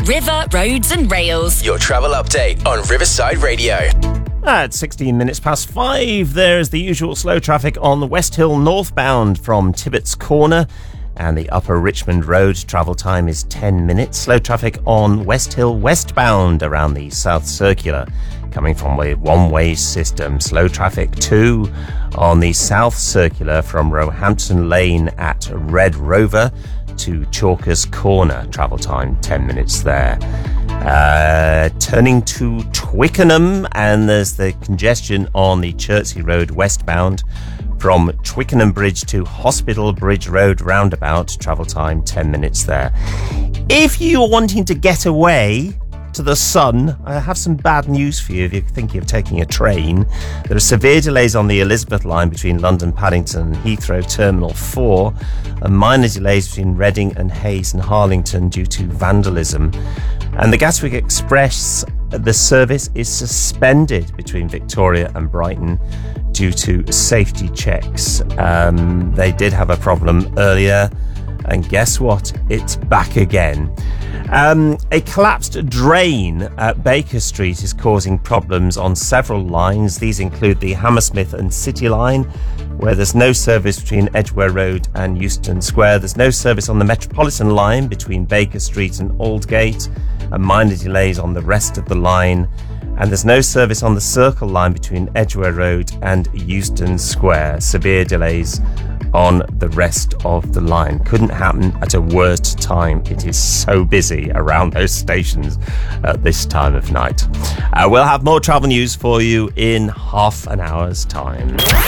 River, Roads and Rails. Your travel update on Riverside Radio. At 16 minutes past 5, there's the usual slow traffic on the West Hill northbound from Tibbetts Corner, and the Upper Richmond Road travel time is 10 minutes. Slow traffic on West Hill westbound around the South Circular, coming from a one-way system. Slow traffic too on the South Circular from Roehampton Lane at Red Rover to Chalkers Corner. Travel time 10 minutes there. Turning to Twickenham, and there's the congestion on the Chertsey Road westbound from Twickenham Bridge to Hospital Bridge Road roundabout. Travel time 10 minutes there. If you're wanting to get away to the sun, I have some bad news for you if you're thinking of taking a train. There are severe delays on the Elizabeth line between London Paddington and Heathrow Terminal 4, and minor delays between Reading and Hayes and Harlington due to vandalism. And the Gatwick Express, the service is suspended between Victoria and Brighton due to safety checks. They did have a problem earlier, and guess what? It's back again. A collapsed drain at Baker Street is causing problems on several lines. These include the Hammersmith and City line, where there's no service between Edgware Road and Euston Square. There's no service on the Metropolitan line between Baker Street and Aldgate, and minor delays on the rest of the line. And there's no service on the Circle line between Edgware Road and Euston Square. Severe delays on the rest of the line. Couldn't happen at a worse time. It is so busy around those stations at this time of night. We'll have more travel news for you in half an hour's time.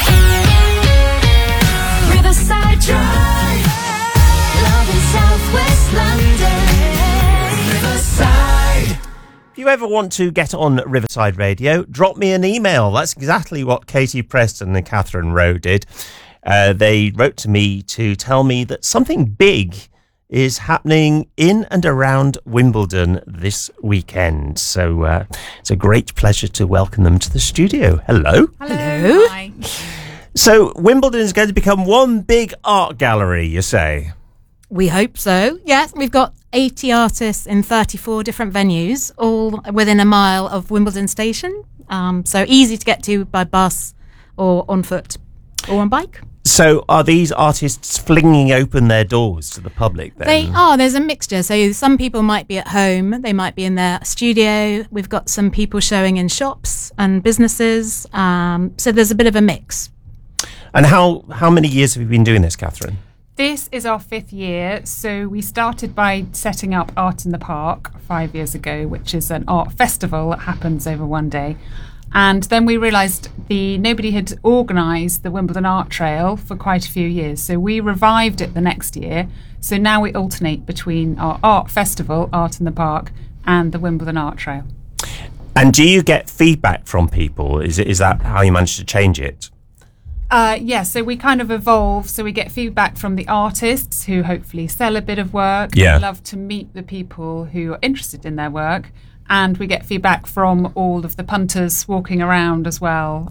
Riverside Drive, love in Southwest London. Riverside. If you ever want to get on Riverside Radio, drop me an email. That's exactly what Katie Preston and Catherine Rowe did. They wrote to me to tell me that something big is happening in and around Wimbledon this weekend. So it's a great pleasure to welcome them to the studio. Hello. Hello. Hi. So Wimbledon is going to become one big art gallery, you say? We hope so. Yes, we've got 80 artists in 34 different venues, all within a mile of Wimbledon Station. So easy to get to by bus or on foot or on bike. So are these artists flinging open their doors to the public then? They are. There's a mixture. So some people might be at home. They might be in their studio. We've got some people showing in shops and businesses. So there's a bit of a mix. And how many years have you been doing this, Catherine? This is our 5th year. So we started by setting up Art in the Park 5 years ago, which is an art festival that happens over one day. And then we realised nobody had organised the Wimbledon Art Trail for quite a few years. So we revived it the next year. So now we alternate between our art festival, Art in the Park, and the Wimbledon Art Trail. And do you get feedback from people? Is that how you managed to change it? Yes, so we kind of evolve. So we get feedback from the artists who hopefully sell a bit of work. Yeah. We love to meet the people who are interested in their work. And we get feedback from all of the punters walking around as well.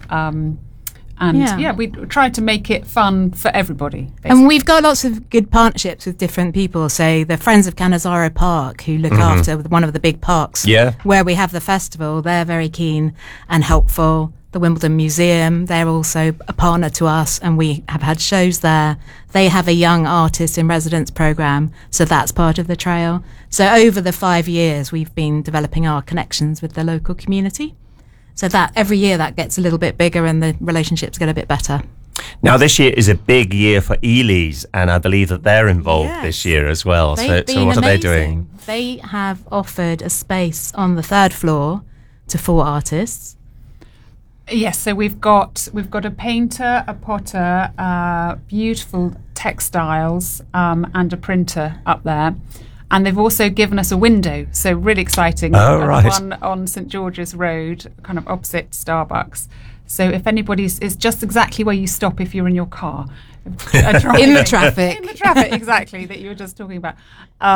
We try to make it fun for everybody, basically. And we've got lots of good partnerships with different people. Say the Friends of Cannizzaro Park, who look after one of the big parks where we have the festival. They're very keen and helpful. The Wimbledon Museum, they're also a partner to us, and we have had shows there. They have a young artist in residence programme, so that's part of the trail. So over the 5 years, we've been developing our connections with the local community. So that every year that gets a little bit bigger and the relationships get a bit better. Now, this year is a big year for Ely's, and I believe that they're involved this year as well. So what are they doing? They have offered a space on the 3rd floor to 4 artists. Yes, so we've got a painter, a potter, beautiful textiles, and a printer up there. And they've also given us a window, so really exciting. One on St George's Road, kind of opposite Starbucks. So if anybody's, it's just exactly where you stop if you're in your car. In the traffic. In the traffic, exactly, that you were just talking about.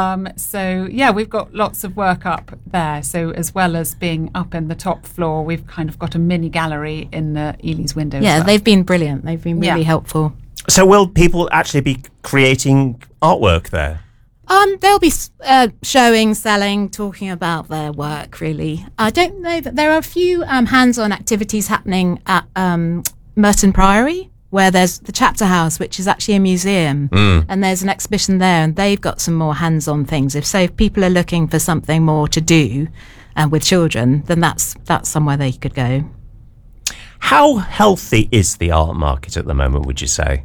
We've got lots of work up there. So as well as being up in the top floor, we've kind of got a mini gallery in the Ely's window. Yeah, as well. they've been brilliant. They've been really helpful. So will people actually be creating artwork there? They'll be showing, selling, talking about their work, really. I don't know that there are a few hands-on activities happening at Merton Priory, where there's the Chapter House, which is actually a museum, and there's an exhibition there, and they've got some more hands-on things. If people are looking for something more to do with children, then that's somewhere they could go. How healthy is the art market at the moment, would you say?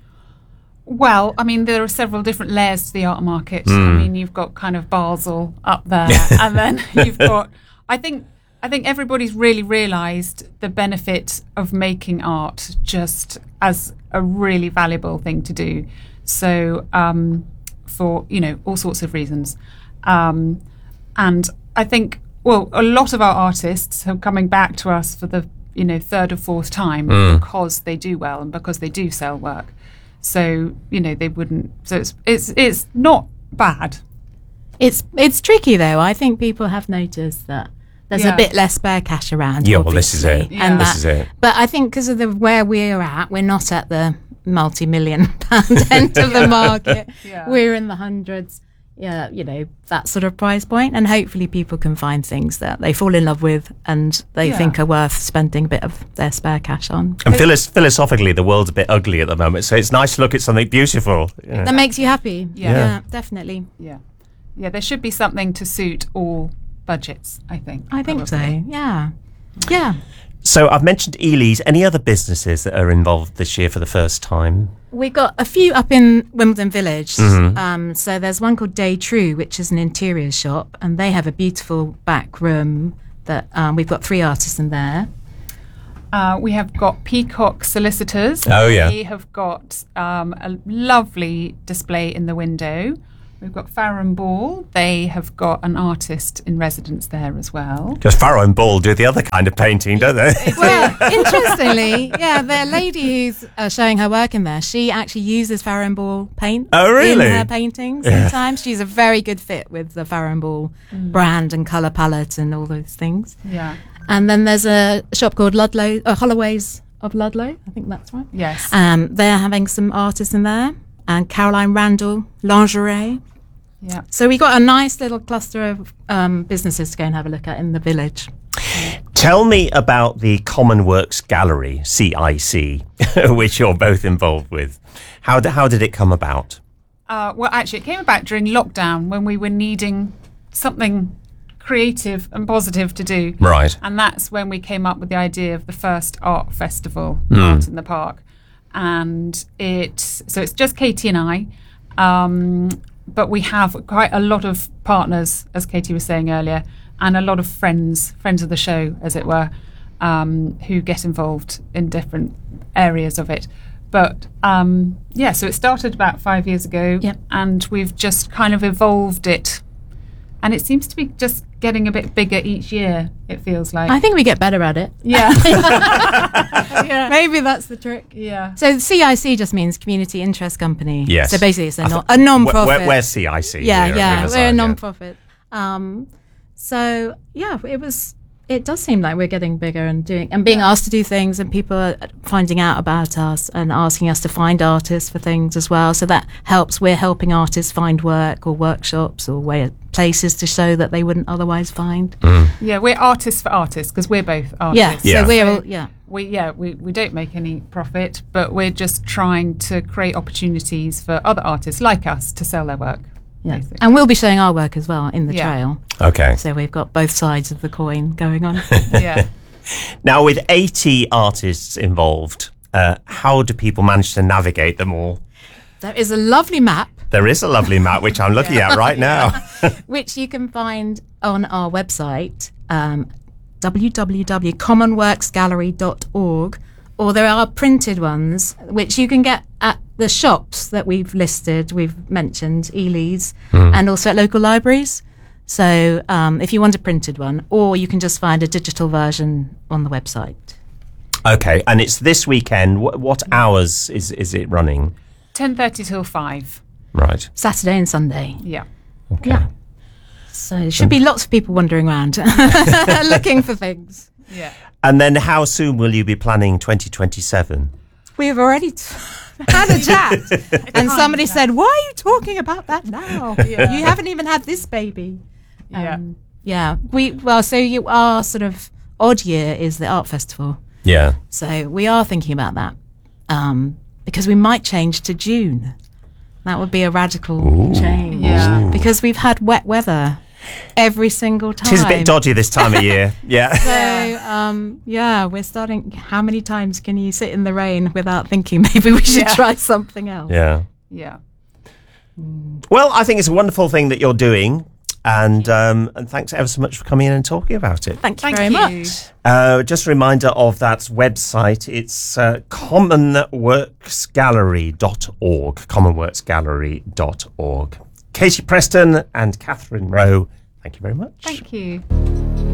Well, I mean, there are several different layers to the art market. I mean, you've got kind of Basel up there, and then you've got. I think everybody's really realised the benefit of making art just as a really valuable thing to do. So, for all sorts of reasons, and I think a lot of our artists are coming back to us for the third or fourth time because they do well and because they do sell work. So they wouldn't. So it's not bad. It's tricky though. I think people have noticed that there's a bit less spare cash around. Yeah, well, this is it. And this is it. But I think because of where we're at, we're not at the multi-million pound end of the market. We're in the hundreds. Yeah, that sort of price point, and hopefully people can find things that they fall in love with and they think are worth spending a bit of their spare cash on. And philosophically, the world's a bit ugly at the moment, so it's nice to look at something beautiful. That makes you happy. Yeah, definitely. Yeah, there should be something to suit all budgets, I think. I think so, yeah. So I've mentioned Ely's. Any other businesses that are involved this year for the first time? We've got a few up in Wimbledon Village. So there's one called Day True, which is an interior shop, and they have a beautiful back room that we've got 3 artists in there. We have got Peacock Solicitors. Oh, yeah. We have got a lovely display in the window. We've got Farrow and Ball. They have got an artist in residence there as well. Because Farrow and Ball do the other kind of painting, don't they? Well, interestingly, the lady who's showing her work in there, she actually uses Farrow and Ball paint in her paintings sometimes. She's a very good fit with the Farrow and Ball brand and colour palette and all those things. Yeah. And then there's a shop called Holloway's of Ludlow. I think that's right. Yes. They're having some artists in there. And Caroline Randall, Lingerie. Yeah. So we got a nice little cluster of businesses to go and have a look at in the village. Tell me about the Common Works Gallery, CIC, which you're both involved with. How did it come about? Well, actually, it came about during lockdown when we were needing something creative and positive to do. Right. And that's when we came up with the idea of the first art festival, Art in the Park. And it's just Katie and I, but we have quite a lot of partners, as Katie was saying earlier, and a lot of friends of the show, as it were, who get involved in different areas of it. But so it started about 5 years ago, and we've just kind of evolved it. And it seems to be just getting a bit bigger each year, it feels like. I think we get better at it. Yeah. Maybe that's the trick. Yeah. So CIC just means Community Interest Company. Yes. So basically it's a non-profit. We're CIC. Yeah, we're a non-profit. It does seem like we're getting bigger and being asked to do things, and people are finding out about us and asking us to find artists for things as well. So that helps. We're helping artists find work or workshops or places to show that they wouldn't otherwise find. Yeah, we're artists for artists because we're both artists. So we don't make any profit, but we're just trying to create opportunities for other artists like us to sell their work. Yeah. And we'll be showing our work as well in the trail. Okay. So we've got both sides of the coin going on. Yeah. Now, with 80 artists involved, how do people manage to navigate them all? There is a lovely map. There is a lovely map, which I'm looking at right now. Which you can find on our website, www.commonworksgallery.org, or there are printed ones, which you can get at the shops that we've mentioned, Ely's, and also at local libraries. So if you want a printed one, or you can just find a digital version on the website. Okay, and it's this weekend. What hours is it running? 10:30 till 5. Right. Saturday and Sunday. Yeah. Okay. Yeah. So there should be lots of people wandering around looking for things. Yeah. And then how soon will you be planning 2027? We have already had a chat. And somebody said, why are you talking about that now? Yeah. You haven't even had this baby. Yeah. So our sort of odd year is the art festival. Yeah. So we are thinking about that because we might change to June. That would be a radical change. Yeah. Because we've had wet weather every single time. Tis a bit dodgy this time of year. Yeah. So, we're starting. How many times can you sit in the rain without thinking maybe we should try something else? Yeah. Yeah. Well, I think it's a wonderful thing that you're doing. And thanks ever so much for coming in and talking about it. Thank you very much. Just a reminder of that website. It's commonworksgallery.org. Commonworksgallery.org. Katie Preston and Catherine Rowe, thank you very much. Thank you.